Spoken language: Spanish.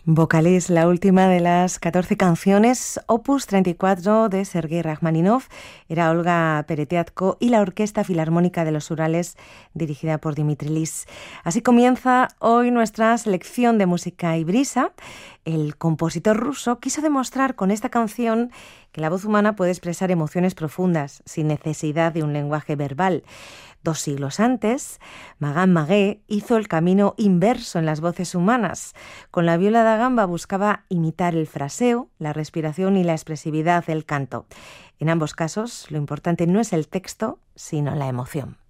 Vocalís, la última de las 14 canciones, opus 34 de Sergei Rachmaninoff, era Olga Peretiatko y la Orquesta Filarmónica de los Urales, dirigida por Dmitri Lis. Así comienza hoy nuestra selección de música y brisa. El compositor ruso quiso demostrar con esta canción que la voz humana puede expresar emociones profundas sin necesidad de un lenguaje verbal. 2 siglos antes, Magan Magué hizo el camino inverso en las voces humanas. Con la viola da gamba buscaba imitar el fraseo, la respiración y la expresividad del canto. En ambos casos, lo importante no es el texto, sino la emoción.